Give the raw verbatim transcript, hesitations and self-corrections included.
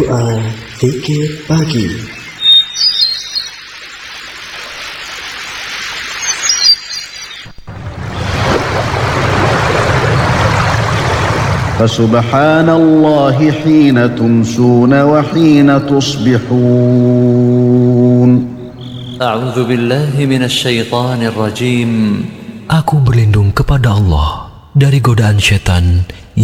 Doa Zikir Pagi. Fasubhanallahi hina tumsuna wa hina tusbihun. A'udzu billahi minasy syaithanir rajim. Aku berlindung kepada Allah dari godaan syaitan